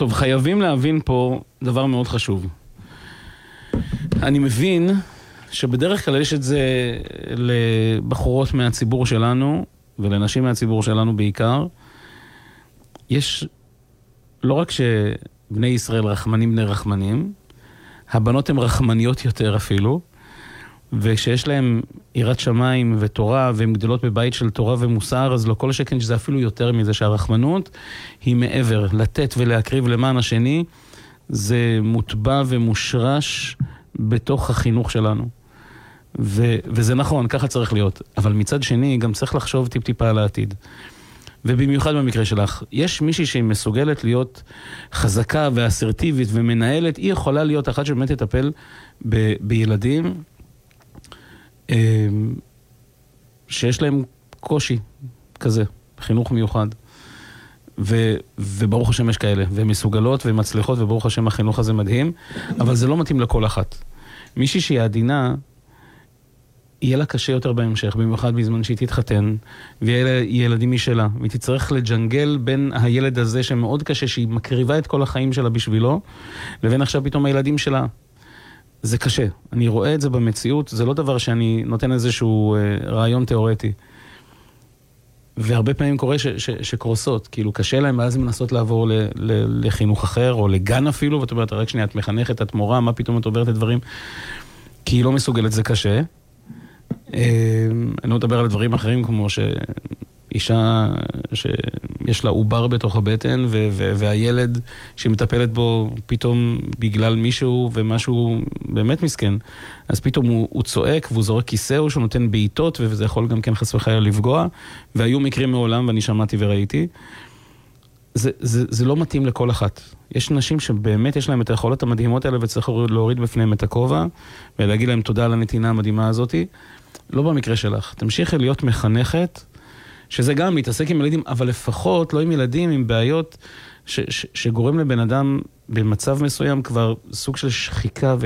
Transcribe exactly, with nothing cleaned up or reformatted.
טוב, חייבים להבין פה דבר מאוד חשוב. אני מבין שבדרך כלל יש את זה לבחורות מהציבור שלנו, ולנשים מהציבור שלנו בעיקר. יש, לא רק שבני ישראל רחמנים בני רחמנים, הבנות הן רחמניות יותר אפילו, וכשיש להם יראת שמיים ותורה, והן גדלות בבית של תורה ומוסר, אז לא כל שכן שזה אפילו יותר מזה, שהרחמנות היא מעבר, לתת ולהקריב למען השני, זה מוטבע ומושרש בתוך החינוך שלנו. ו- וזה נכון, ככה צריך להיות. אבל מצד שני, גם צריך לחשוב טיפ-טיפה על העתיד. ובמיוחד במקרה שלך, יש מישהי שהיא מסוגלת להיות חזקה ואסרטיבית ומנהלת, היא יכולה להיות אחת שבאמת תטפל ב- בילדים, שיש להם קושי כזה, חינוך מיוחד. ו, וברוך השם יש כאלה, והן מסוגלות ומצליחות, וברוך השם החינוך הזה מדהים, אבל זה לא מתאים לכל אחת. מישהי שהיא עדינה, יהיה לה קשה יותר בהמשך, במיוחד בזמן שהיא תתחתן, ויהיה לה ילדים משלה, והיא תצטרך לג'נגל בין הילד הזה שמאוד קשה, שהיא מקריבה את כל החיים שלה בשבילו, לבין עכשיו פתאום הילדים שלה. זה קשה. אני רואה את זה במציאות, זה לא דבר שאני נותן איזשהו אה, רעיון תיאורטי. והרבה פעמים קורה ש- ש- שקרוסות, כאילו קשה להם, ואז הם מנסות לעבור ל- ל- לחינוך אחר, או לגן אפילו, ואת אומרת, רק שנייה, את מחנכת, את מורה, מה פתאום את עוברת את דברים? כי היא לא מסוגלת, זה קשה. אה, אני לא מדבר על דברים אחרים, כמו שאישה שיש לה עובר בתוך הבטן, ו- ו- והילד שמטפלת בו פתאום בגלל מישהו ומשהו באמת מסכן, אז פתאום הוא, הוא צועק והוא זורק כיסא או שהוא נותן בעיטות, וזה יכול גם כן חס וחלילה לפגוע, והיו מקרים מעולם ואני שמעתי וראיתי. זה, זה, זה לא מתאים לכל אחת. יש נשים שבאמת יש להם את היכולות המדהימות האלה, וצריך להוריד בפניהם את הכובע, ולהגיד להם תודה על הנתינה המדהימה הזאת. לא במקרה שלך. תמשיכי להיות מחנכת, שזה גם להתעסק עם ילדים, אבל לפחות לא עם ילדים, עם בעיות ש- ש- שגורם לבן אדם במצב מסוים כבר סוג של שחיקה